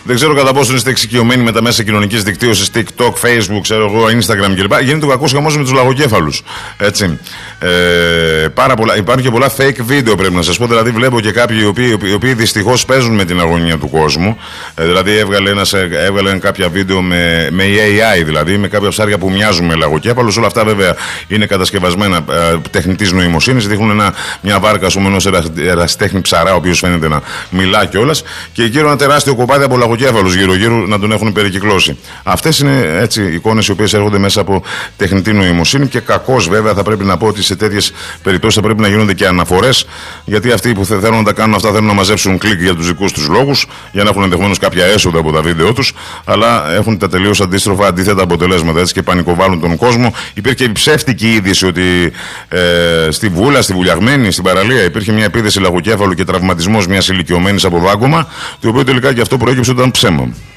Δεν ξέρω κατά πόσο είστε εξοικειωμένοι με τα μέσα κοινωνικής δικτύωσης, TikTok, Facebook, ξέρω εγώ, Instagram κλπ. Γίνεται ο κακός χαμός με τους λαγοκέφαλους. Έτσι. Υπάρχουν και πολλά fake βίντεο, πρέπει να σας πω. Δηλαδή, βλέπω και κάποιοι οι οποίοι δυστυχώς παίζουν με την αγωνία του κόσμου. Δηλαδή, έβγαλε κάποια βίντεο με AI, δηλαδή, με κάποια ψάρια που μοιάζουν με λαγοκέφαλους. Όλα αυτά βέβαια είναι κατασκευασμένα τεχνητής νοημοσύνης. Δείχνουν μια βάρκα, ας πούμε, ενός ερασιτέχνη ψαρά, ο οποίος φαίνεται να μιλά κιόλας. Και γύρω ένα τεράστιο κοπάδι από λαγοκέφαλους γύρω-γύρω να τον έχουν περικυκλώσει. Αυτές είναι έτσι εικόνες οι οποίες έρχονται μέσα από τεχνητή νοημοσύνη και κακώς βέβαια θα πρέπει να πω ότι σε τέτοιες περιπτώσεις θα πρέπει να γίνονται και αναφορές, γιατί αυτοί που θέλουν να τα κάνουν αυτά θέλουν να μαζέψουν κλικ για τους δικούς τους λόγους, για να έχουν ενδεχομένως κάποια έσοδα από τα βίντεο τους, αλλά έχουν τα τελείως αντίθετα αποτελέσματα, έτσι, και πανικοβάλλουν τον κόσμο. Υπήρχε η ψεύτικη είδηση ότι στη Βούλα, στη Βουλιαγμένη, στην παραλία υπήρχε μια επίθεση λαγοκέφαλου και τραυματισμός μιας ηλικιωμένης από δάγκωμα, το οποίο τελικά και αυτό προέκυψε ότι ήταν ψέμα.